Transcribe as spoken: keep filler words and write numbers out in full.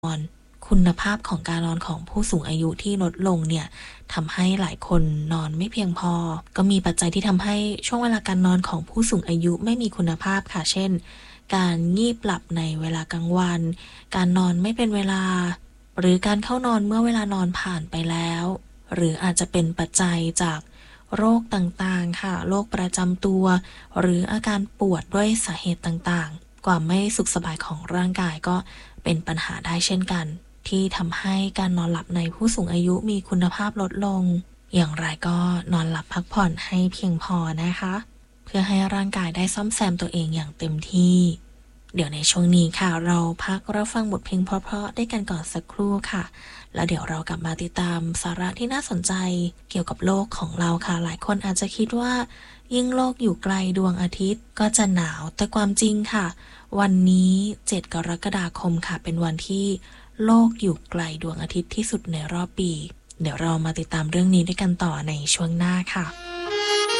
นอนคุณภาพของการนอนของผู้สูงอายุที่ลดลงเนี่ยทำให้หลายคนนอนไม่เพียงพอก็มีปัจจัยที่ทำให้ช่วงเวลาการนอนของผู้สูงอายุไม่มีคุณภาพค่ะเช่นการงีบหลับในเวลากลางวันการนอนไม่เป็นเวลาหรือการเข้านอนเมื่อเวลานอนผ่านไปแล้วหรืออาจจะเป็นปัจจัยจากโรคต่างๆค่ะโรคประจำตัวหรืออาการปวดด้วยสาเหตุต่างๆความไม่สุขสบายของร่างกายก็เป็นปัญหาได้เช่นกันที่ทำให้การนอนหลับในผู้สูงอายุมีคุณภาพลดลงอย่างไรก็นอนหลับพักผ่อนให้เพียงพอนะคะเพื่อให้ร่างกายได้ซ่อมแซมตัวเองอย่างเต็มที่เดี๋ยวในช่วงนี้ค่ะเราพักรับฟังบทเพลงเพราะๆได้กันก่อนสักครู่ค่ะแล้วเดี๋ยวเรากลับมาติดตามสาระที่น่าสนใจเกี่ยวกับโลกของเราค่ะหลายคนอาจจะคิดว่ายิ่งโลกอยู่ไกลดวงอาทิตย์ก็จะหนาวแต่ความจริงค่ะวันนี้เจ็ดกรกฎาคมค่ะเป็นวันที่โลกอยู่ไกลดวงอาทิตย์ที่สุดในรอบปีเดี๋ยวเรามาติดตามเรื่องนี้ด้วยกันต่อในช่วงหน้าค่ะ